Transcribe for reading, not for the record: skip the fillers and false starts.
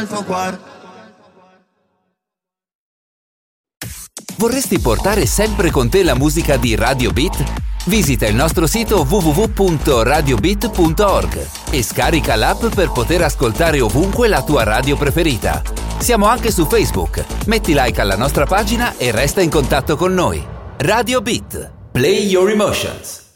Vorresti portare sempre con te la musica di Radio Beat? Visita il nostro sito www.radiobeat.org e scarica l'app per poter ascoltare ovunque la tua radio preferita. Siamo anche su Facebook. Metti like alla nostra pagina e resta in contatto con noi. Radio Beat. Play your emotions.